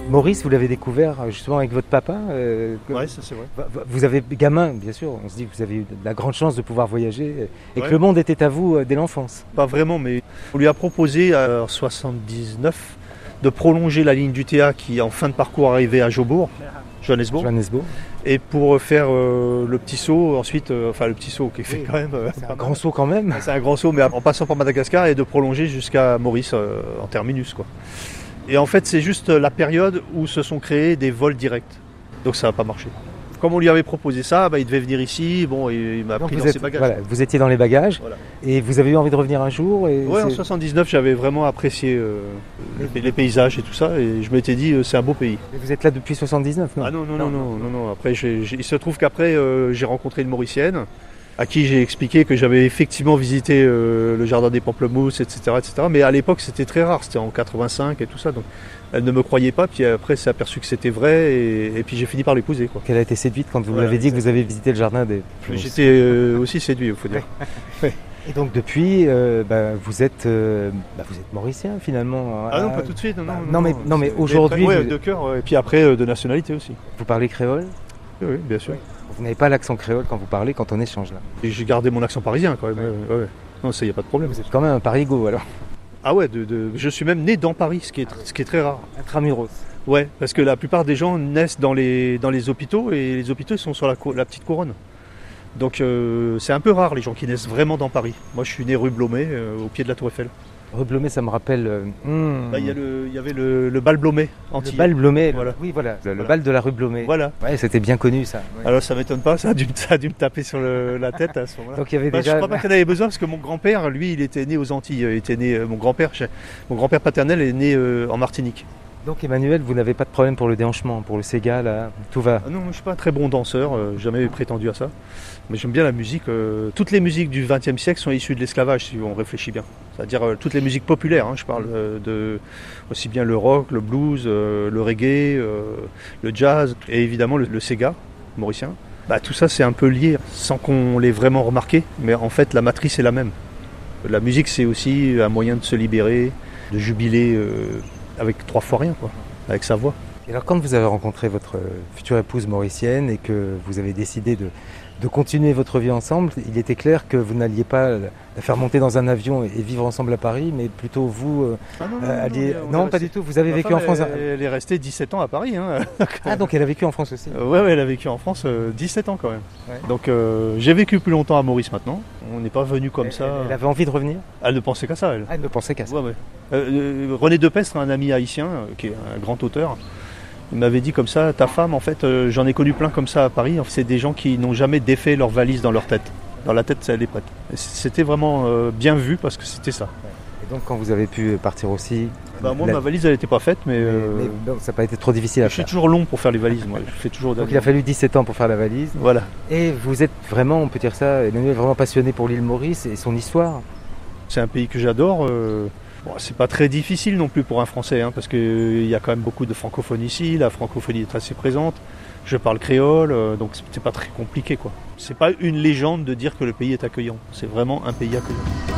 Maurice, vous l'avez découvert justement avec votre papa. Oui, ça c'est vrai. Vous avez, gamin, bien sûr, on se dit que vous avez eu de la grande chance de pouvoir voyager et Ouais. que le monde était à vous dès l'enfance. Pas vraiment, mais on lui a proposé en 79 de prolonger la ligne du TA qui en fin de parcours arrivait à Johannesburg. Et pour faire le petit saut ensuite, le petit saut qui fait quand même... C'est un grand saut quand même. C'est un grand saut, mais en passant par Madagascar et de prolonger jusqu'à Maurice en terminus, quoi. Et en fait, c'est juste la période où se sont créés des vols directs. Donc ça n'a pas marché. Comme on lui avait proposé ça, il devait venir ici, il m'a pris dans ses bagages. Voilà, vous étiez dans les bagages, Voilà. Et vous avez eu envie de revenir un jour Oui, en 79, j'avais vraiment apprécié les paysages et tout ça, et je m'étais dit, c'est un beau pays. Et vous êtes là depuis 79, non? Ah non. Après, il se trouve qu'après, j'ai rencontré une Mauricienne, à qui j'ai expliqué que j'avais effectivement visité le jardin des pamplemousses, etc. Mais à l'époque, c'était très rare, c'était en 85 et tout ça, donc elle ne me croyait pas, puis après, elle s'est aperçue que c'était vrai, et puis j'ai fini par l'épouser, quoi. Qu'elle a été séduite quand vous lui avez dit que vous avez visité le jardin des... J'étais aussi séduit, il faut dire. Et donc depuis, vous êtes mauricien finalement. Ah non, pas tout de suite. Non, mais aujourd'hui... Oui, de cœur, et puis après, de nationalité aussi. Vous parlez créole? Oui, bien sûr. Vous n'avez pas l'accent créole quand vous parlez, quand on échange là? Et j'ai gardé mon accent parisien quand même. Ouais. Non, ça, il n'y a pas de problème. Vous êtes quand même un parigo alors? Ah ouais, je suis même né dans Paris, ce qui est très rare. Intramuros. Ouais, parce que la plupart des gens naissent dans les hôpitaux, et les hôpitaux ils sont sur la petite couronne. Donc c'est un peu rare les gens qui naissent vraiment dans Paris. Moi je suis né rue Blomet, au pied de la Tour Eiffel. Rue Blomet, ça me rappelle... Il y avait le bal Blomet Le bal Blomet, voilà. Oui voilà, le bal de la rue Blomet. Voilà. Ouais, c'était bien connu ça. Ouais. Alors ça m'étonne pas, ça a dû me taper sur la tête à ce moment-là. Donc il y avait déjà... Je crois pas qu'il en avait besoin, parce que mon grand-père, lui, il était né aux Antilles. Il était né, mon grand-père paternel est né en Martinique. Donc Emmanuel, vous n'avez pas de problème pour le déhanchement, pour le Sega, là, tout va? Ah non, je suis pas un très bon danseur, jamais prétendu à ça. Mais j'aime bien la musique. Toutes les musiques du XXe siècle sont issues de l'esclavage, si on réfléchit bien. C'est-à-dire toutes les musiques populaires, je parle de aussi bien le rock, le blues, le reggae, le jazz, et évidemment le Sega mauricien. Tout ça c'est un peu lié, sans qu'on l'ait vraiment remarqué, mais en fait la matrice est la même. La musique c'est aussi un moyen de se libérer, de jubiler avec 3 fois rien, quoi, avec sa voix. Et alors quand vous avez rencontré votre future épouse mauricienne et que vous avez décidé de continuer votre vie ensemble, il était clair que vous n'alliez pas la faire monter dans un avion et vivre ensemble à Paris, mais plutôt vous alliez... Non, pas du tout, vous avez vécu en France. Elle est restée 17 ans à Paris. Donc elle a vécu en France aussi. Ouais, elle a vécu en France 17 ans quand même. Ouais. Donc j'ai vécu plus longtemps à Maurice maintenant. On n'est pas venu comme ça. Elle avait envie de revenir? Elle ne pensait qu'à ça, elle. Elle ne pensait qu'à ça. Ouais. René Depestre, un ami haïtien, qui est un grand auteur, il m'avait dit comme ça, ta femme, en fait, j'en ai connu plein comme ça à Paris, c'est des gens qui n'ont jamais défait leur valise dans leur tête. Dans la tête, elle est prête. Et c'était vraiment bien vu parce que c'était ça. Et donc quand vous avez pu partir aussi... Moi, ma valise, elle n'était pas faite, mais non, ça n'a pas été trop difficile à faire. Je suis toujours long pour faire les valises, moi. Je fais toujours Donc il a fallu 17 ans pour faire la valise. Voilà. Et vous êtes vraiment, on peut dire ça, Emmanuel, vraiment passionné pour l'île Maurice et son histoire. C'est un pays que j'adore. C'est pas très difficile non plus pour un Français, parce qu'il y a quand même beaucoup de francophones ici. La francophonie est assez présente. Je parle créole, donc c'est pas très compliqué, quoi. C'est pas une légende de dire que le pays est accueillant. C'est vraiment un pays accueillant.